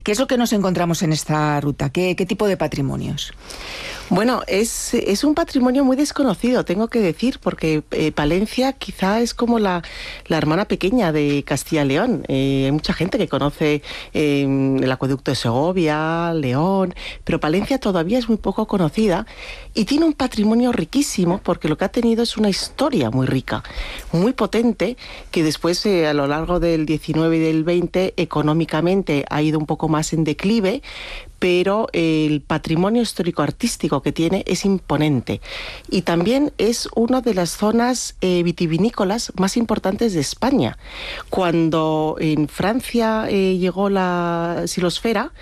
¿Qué es lo que nos encontramos en esta ruta? ¿Qué tipo de patrimonios? Bueno, es un patrimonio muy desconocido, tengo que decir, porque Palencia quizá es como la hermana pequeña de Castilla y León. Hay mucha gente que conoce el acueducto de Segovia, León, pero Palencia todavía es muy poco conocida y tiene un patrimonio riquísimo porque lo que ha tenido es una historia muy rica, muy potente, que después a lo largo del 19 y del 20 económicamente ha ido un poco más en declive, pero el patrimonio histórico-artístico que tiene es imponente. Y también es una de las zonas vitivinícolas más importantes de España. Cuando en Francia llegó la xilosfera,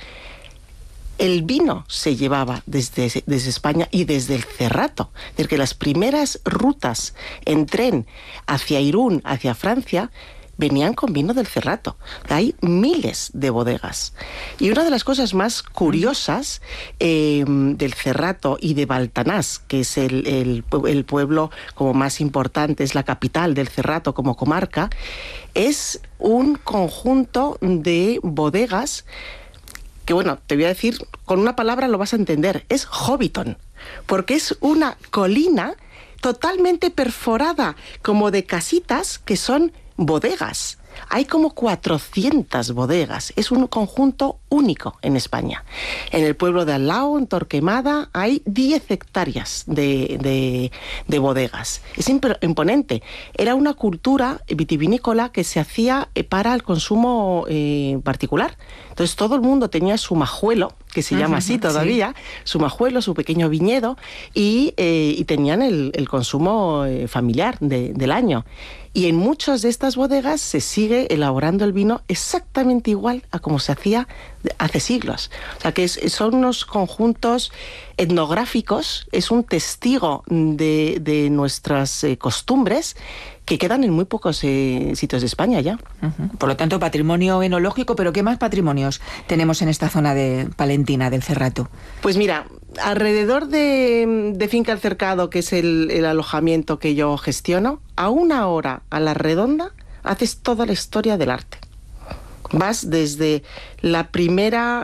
el vino se llevaba desde España y desde el Cerrato. Es decir, que las primeras rutas en tren hacia Irún, hacia Francia, venían con vino del Cerrato. Hay miles de bodegas. Y una de las cosas más curiosas del Cerrato y de Baltanás, que es el pueblo como más importante, es la capital del Cerrato como comarca, es un conjunto de bodegas que, bueno, te voy a decir, con una palabra lo vas a entender, es Hobbiton, porque es una colina totalmente perforada, como de casitas que son bodegas. Hay como 400 bodegas. Es un conjunto único en España. En el pueblo de al lado, en Torquemada, hay 10 hectáreas de bodegas. Es imponente. Era una cultura vitivinícola que se hacía para el consumo particular. Entonces todo el mundo tenía su majuelo, que se llama así todavía, sí, su majuelo, su pequeño viñedo, y tenían el consumo familiar del año. Y en muchas de estas bodegas se sigue elaborando el vino exactamente igual a como se hacía hace siglos. O sea que son unos conjuntos etnográficos, es un testigo de nuestras costumbres que quedan en muy pocos sitios de España ya. Por lo tanto, patrimonio enológico, pero ¿qué más patrimonios tenemos en esta zona de palentina, del Cerrato? Pues mira, alrededor de Finca El Cercado, que es el alojamiento que yo gestiono, a 1 hora a la redonda haces toda la historia del arte. Vas desde la primera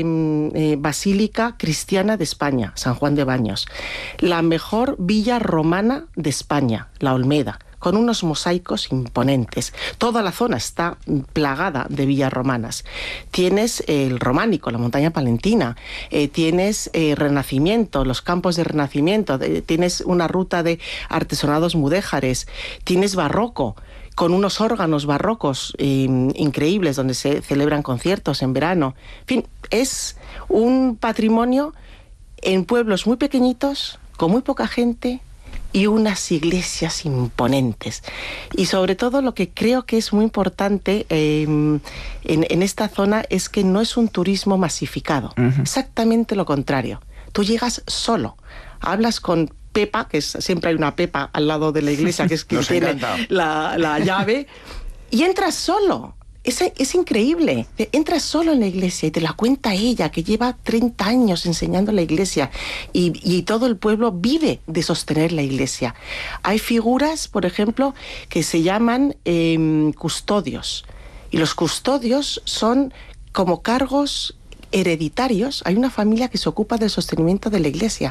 basílica cristiana de España, San Juan de Baños, la mejor villa romana de España, la Olmeda, con unos mosaicos imponentes. Toda la zona está plagada de villas romanas. Tienes el románico, la montaña palentina, tienes Renacimiento, los campos de Renacimiento, tienes una ruta de artesonados mudéjares, tienes barroco, con unos órganos barrocos increíbles donde se celebran conciertos en verano. En fin, es un patrimonio en pueblos muy pequeñitos, con muy poca gente, y unas iglesias imponentes. Y sobre todo lo que creo que es muy importante en esta zona es que no es un turismo masificado. Exactamente lo contrario. Tú llegas solo, hablas con Pepa, que siempre hay una Pepa al lado de la iglesia, que es quien tiene la llave, y entras solo. Es increíble. Entras solo en la iglesia y te la cuenta ella, que lleva 30 años enseñando la iglesia y todo el pueblo vive de sostener la iglesia. Hay figuras, por ejemplo, que se llaman custodios. Y los custodios son como cargos hereditarios. Hay una familia que se ocupa del sostenimiento de la iglesia.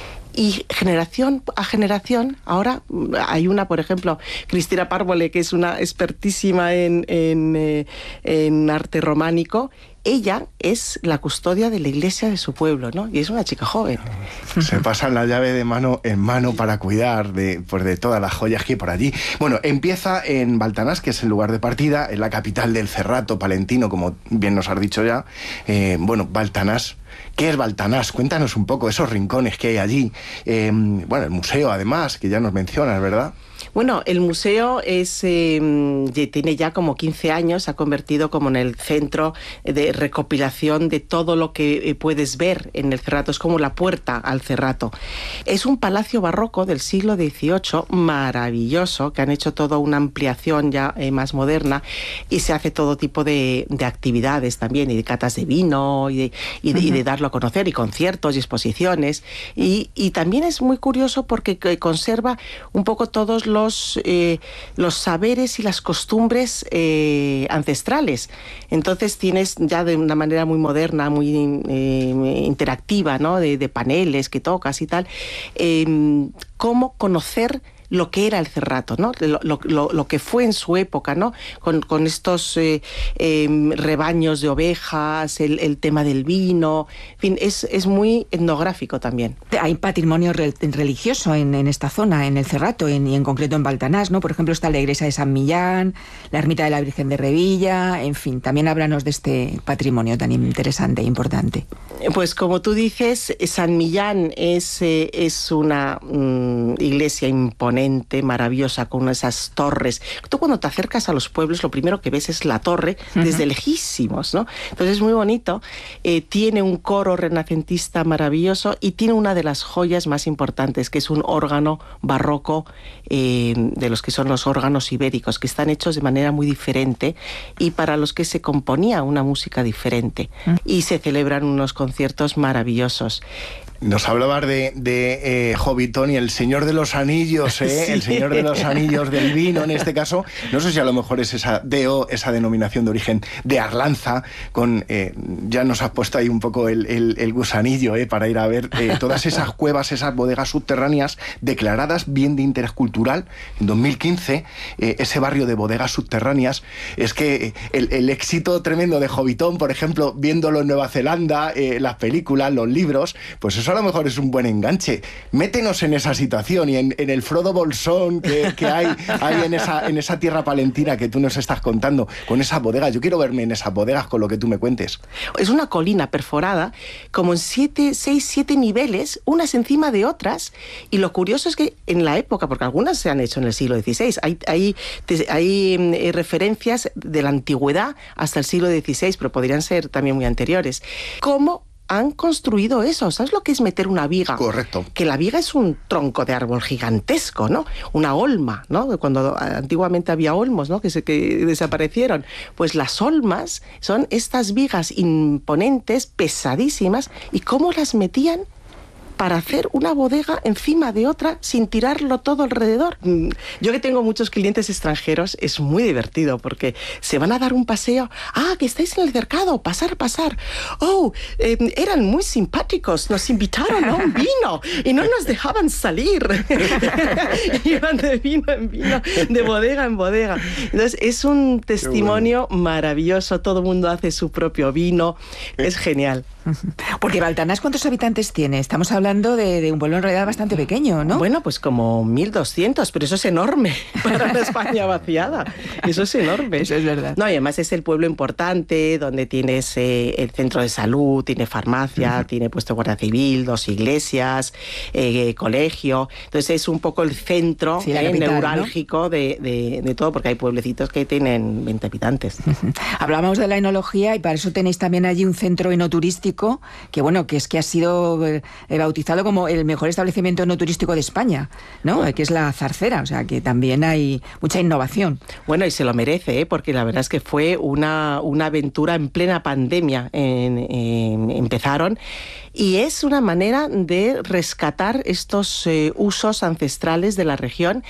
Y generación a generación, ahora hay una, por ejemplo, Cristina Párvole, que es una expertísima en arte románico. Ella es la custodia de la iglesia de su pueblo, ¿no? Y es una chica joven. Se pasan la llave de mano en mano para cuidar de todas las joyas que hay por allí. Bueno, empieza en Baltanás, que es el lugar de partida, en la capital del Cerrato palentino, como bien nos has dicho ya. Bueno, Baltanás. ¿Qué es Baltanás? Cuéntanos un poco esos rincones que hay allí. Bueno, el museo, además, que ya nos mencionas, ¿verdad? Bueno, el museo tiene ya como 15 años, se ha convertido como en el centro de recopilación de todo lo que puedes ver en el Cerrato. Es como la puerta al Cerrato. Es un palacio barroco del siglo XVIII, maravilloso, que han hecho toda una ampliación ya más moderna, y se hace todo tipo de actividades también, y de catas de vino, y de darlo a conocer, y conciertos y exposiciones, y también es muy curioso porque conserva un poco todos los saberes y las costumbres ancestrales. Entonces tienes ya de una manera muy moderna, muy interactiva, ¿no? de paneles que tocas y tal, cómo conocer lo que era el Cerrato, ¿no? Lo que fue en su época, ¿no? Con estos rebaños de ovejas, el tema del vino, en fin, es muy etnográfico también. Hay patrimonio religioso en esta zona, en el Cerrato, y en concreto en Baltanás, ¿no? Por ejemplo, está la iglesia de San Millán, la ermita de la Virgen de Revilla, en fin, también háblanos de este patrimonio tan interesante e importante. Pues como tú dices, San Millán es una iglesia imponente, maravillosa, con esas torres. Tú cuando te acercas a los pueblos, lo primero que ves es la torre desde lejísimos, ¿no? Entonces es muy bonito. Tiene un coro renacentista maravilloso y tiene una de las joyas más importantes, que es un órgano barroco, de los que son los órganos ibéricos, que están hechos de manera muy diferente y para los que se componía una música diferente. Y se celebran unos conciertos maravillosos. Nos hablabas de Hobbiton y el Señor de los Anillos, Sí. El Señor de los Anillos del vino, en este caso. No sé si a lo mejor es esa denominación de origen de Arlanza, ya nos has puesto ahí un poco el gusanillo, para ir a ver todas esas cuevas, esas bodegas subterráneas declaradas bien de interés cultural. En 2015, ese barrio de bodegas subterráneas, es que el éxito tremendo de Hobbiton, por ejemplo, viéndolo en Nueva Zelanda, las películas, los libros, pues eso a lo mejor es un buen enganche. Métenos en esa situación y en el Frodo Bolsón que hay en esa tierra palentina que tú nos estás contando, con esas bodegas. Yo quiero verme en esas bodegas con lo que tú me cuentes. Es una colina perforada, como en 7 niveles, unas encima de otras, y lo curioso es que en la época, porque algunas se han hecho en el siglo XVI, hay referencias de la antigüedad hasta el siglo XVI, pero podrían ser también muy anteriores. ¿Cómo han construido eso? ¿Sabes lo que es meter una viga? Correcto. Que la viga es un tronco de árbol gigantesco, ¿no? Una olma, ¿no? Cuando antiguamente había olmos, ¿no? Que desaparecieron. Pues las olmas son estas vigas imponentes, pesadísimas, y cómo las metían para hacer una bodega encima de otra sin tirarlo todo alrededor. Yo que tengo muchos clientes extranjeros, es muy divertido porque se van a dar un paseo. ¡Ah, que estáis en el cercado! ¡Pasar! ¡Oh! Eran muy simpáticos, nos invitaron a un vino y no nos dejaban salir. Iban de vino en vino, de bodega en bodega. Entonces, es un testimonio maravilloso. Todo el mundo hace su propio vino. Es genial. Porque Baltanás, ¿cuántos habitantes tiene? Estamos hablando de un pueblo en realidad bastante pequeño, ¿no? Bueno, pues como 1.200, pero eso es enorme para la España vaciada. Eso es enorme. Eso es verdad. No, y además es el pueblo importante, donde tienes el centro de salud, tiene farmacia, tiene puesto guardia civil, 2 iglesias, colegio. Entonces es un poco el centro capital, neurálgico, ¿no? de todo, porque hay pueblecitos que tienen 20 habitantes. Hablábamos de la enología y para eso tenéis también allí un centro enoturístico que bueno, que es que ha sido bautizado como el mejor establecimiento enoturístico de España, ¿no? Que es la Zarcera, o sea que también hay mucha innovación. Bueno, y se lo merece, porque la verdad es que fue una aventura en plena pandemia. Empezaron, y es una manera de rescatar estos usos ancestrales de la región,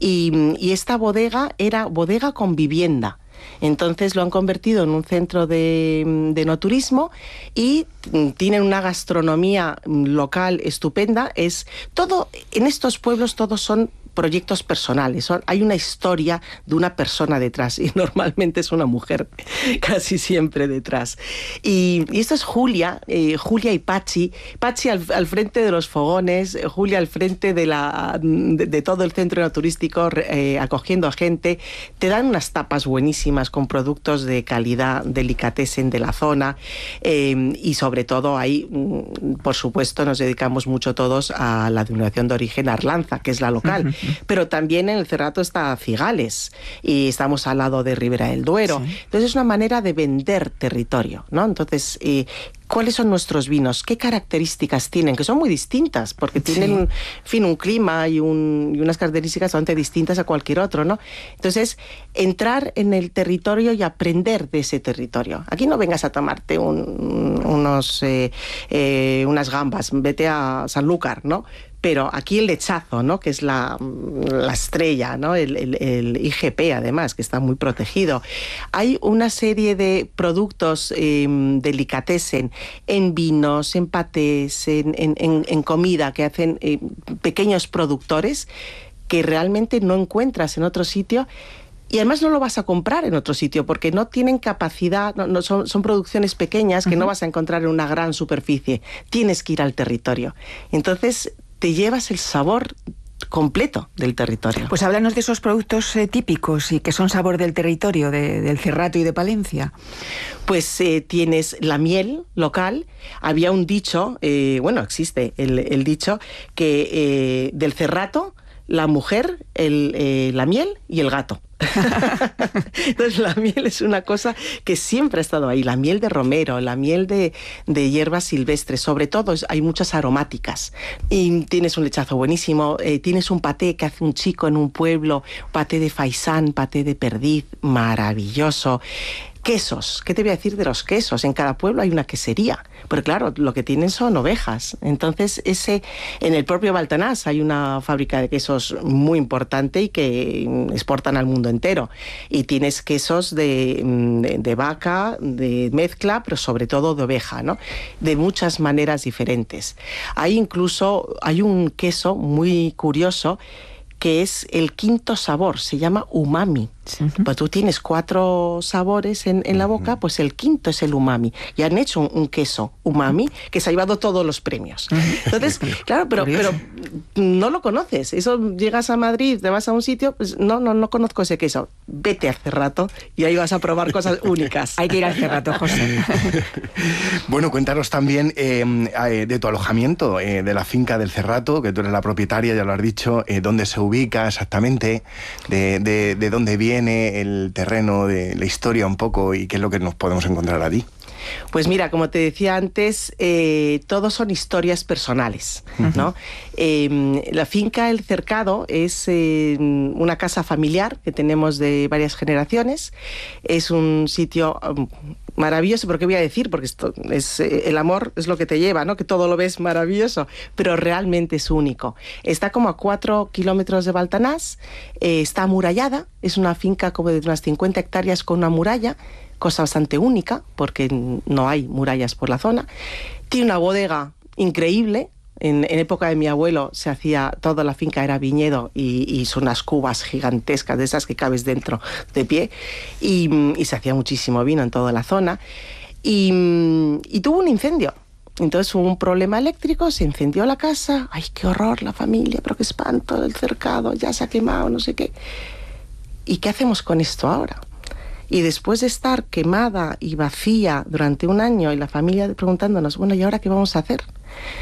y esta bodega era bodega con vivienda. Entonces lo han convertido en un centro de enoturismo y tienen una gastronomía local estupenda. Es todo, en estos pueblos todos son proyectos personales. Hay una historia de una persona detrás y normalmente es una mujer casi siempre detrás. Y esto es Julia y Pachi. Pachi al frente de los fogones, Julia al frente de todo el centro enoturístico, acogiendo a gente. Te dan unas tapas buenísimas con productos de calidad, delicatessen de la zona, y sobre todo ahí, por supuesto, nos dedicamos mucho todos a la denominación de origen Arlanza, que es la local. Pero también en el Cerrato está Cigales y estamos al lado de Ribera del Duero. Sí. Entonces es una manera de vender territorio, ¿no? Entonces, ¿cuáles son nuestros vinos? ¿Qué características tienen? Que son muy distintas, porque tienen un clima y unas características bastante distintas a cualquier otro, ¿no? Entonces, entrar en el territorio y aprender de ese territorio. Aquí no vengas a tomarte un unas gambas, vete a Sanlúcar, ¿no? Pero aquí el lechazo, ¿no? Que es la estrella, ¿no? El IGP, además, que está muy protegido. Hay una serie de productos delicatessen en vinos, en patés, en comida, que hacen pequeños productores que realmente no encuentras en otro sitio. Y además no lo vas a comprar en otro sitio porque no tienen capacidad, son producciones pequeñas que no vas a encontrar en una gran superficie. Tienes que ir al territorio. Entonces te llevas el sabor completo del territorio. Pues háblanos de esos productos típicos y que son sabor del territorio, del Cerrato y de Palencia. Pues tienes la miel local. Había un dicho, existe el dicho, que del Cerrato, la mujer, la miel y el gato. Entonces la miel es una cosa que siempre ha estado ahí, la miel de romero, la miel de hierbas silvestres, sobre todo hay muchas aromáticas y tienes un lechazo buenísimo, tienes un paté que hace un chico en un pueblo, paté de faisán, paté de perdiz, maravilloso. Quesos, ¿qué te voy a decir de los quesos? En cada pueblo hay una quesería, porque claro, lo que tienen son ovejas. Entonces, en el propio Baltanás hay una fábrica de quesos muy importante y que exportan al mundo entero. Y tienes quesos de vaca, de mezcla, pero sobre todo de oveja, ¿no? De muchas maneras diferentes. Hay un queso muy curioso que es el quinto sabor, se llama umami. Pues tú tienes 4 sabores en la boca, pues el quinto es el umami. Y han hecho un queso umami que se ha llevado todos los premios. Entonces, claro, pero no lo conoces. Eso, llegas a Madrid, te vas a un sitio, pues no conozco ese queso. Vete al Cerrato y ahí vas a probar cosas únicas. Hay que ir al Cerrato, José. Bueno, cuéntanos también de tu alojamiento, de la finca del Cerrato, que tú eres la propietaria, ya lo has dicho, dónde se ubica exactamente, de dónde viene el terreno, de la historia un poco y qué es lo que nos podemos encontrar allí. Pues mira, como te decía antes, todos son historias personales, ¿no? La finca El Cercado es una casa familiar que tenemos de varias generaciones. Es un sitio maravilloso, pero ¿qué voy a decir? Porque esto es el amor es lo que te lleva, ¿no? Que todo lo ves maravilloso, pero realmente es único. Está como a 4 kilómetros de Baltanás, está amurallada, es una finca como de unas 50 hectáreas con una muralla, cosa bastante única, porque no hay murallas por la zona. Tiene una bodega increíble. En época de mi abuelo se hacía, toda la finca era viñedo y son unas cubas gigantescas de esas que cabes dentro de pie y se hacía muchísimo vino en toda la zona y tuvo un incendio. Entonces hubo un problema eléctrico, se incendió la casa. ¡Ay, qué horror la familia! Pero qué espanto, el cercado ya se ha quemado, no sé qué. ¿Y qué hacemos con esto ahora? Y después de estar quemada y vacía durante un año y la familia preguntándonos, bueno, ¿y ahora qué vamos a hacer?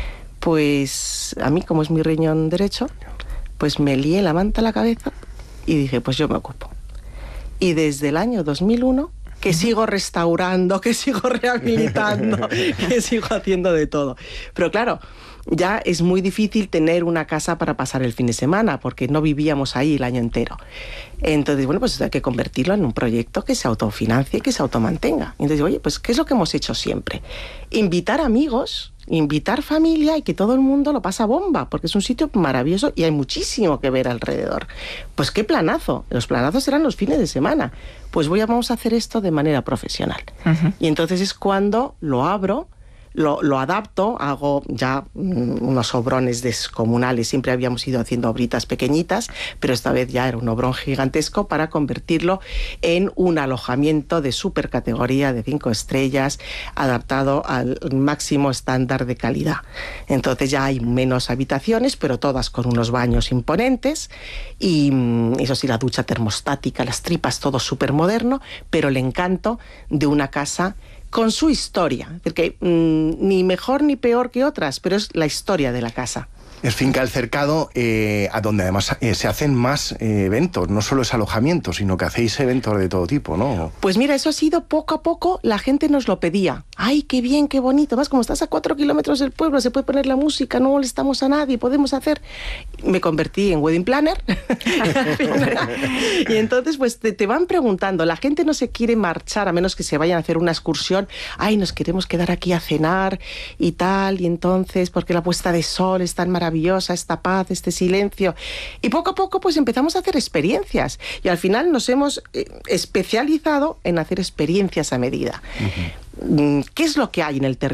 Pues a mí, como es mi riñón derecho, pues me lié la manta a la cabeza y dije, pues yo me ocupo. Y desde el año 2001, que sigo restaurando, que sigo rehabilitando, que sigo haciendo de todo. Pero claro, ya es muy difícil tener una casa para pasar el fin de semana, porque no vivíamos ahí el año entero. Entonces, bueno, pues hay que convertirlo en un proyecto que se autofinancie, que se automantenga. Entonces, oye, pues ¿qué es lo que hemos hecho siempre? Invitar amigos, invitar familia y que todo el mundo lo pasa bomba, porque es un sitio maravilloso y hay muchísimo que ver alrededor. Pues qué planazo. Los planazos serán los fines de semana. Pues vamos a hacer esto de manera profesional. Y entonces es cuando lo abro, lo adapto, hago ya unos obrones descomunales. Siempre habíamos ido haciendo obritas pequeñitas, pero esta vez ya era un obrón gigantesco para convertirlo en un alojamiento de supercategoría de 5 estrellas, adaptado al máximo estándar de calidad. Entonces ya hay menos habitaciones, pero todas con unos baños imponentes y eso sí, la ducha termostática, las tripas, todo súper moderno, pero el encanto de una casa con su historia, porque ni mejor ni peor que otras, pero es la historia de la casa. Es Finca El Cercado, a donde además se hacen más eventos, no solo es alojamiento, sino que hacéis eventos de todo tipo, ¿no? Pues mira, eso ha sido poco a poco, la gente nos lo pedía. ¡Ay, qué bien, qué bonito! Más como estás a 4 kilómetros del pueblo, se puede poner la música, no molestamos a nadie, podemos hacer... Me convertí en wedding planner. Y entonces pues te van preguntando, la gente no se quiere marchar a menos que se vayan a hacer una excursión. ¡Ay, nos queremos quedar aquí a cenar y tal! Y entonces, porque la puesta de sol es tan maravillosa, esta paz, este silencio. Y poco a poco pues empezamos a hacer experiencias y al final nos hemos especializado en hacer experiencias a medida. ¿Qué es lo que hay en el territorio?